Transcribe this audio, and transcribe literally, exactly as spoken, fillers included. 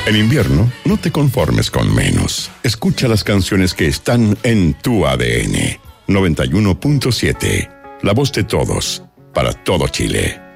En invierno, no te conformes con menos. Escucha las canciones que están en tu A D N. noventa y uno punto siete. La voz de todos, para todo Chile.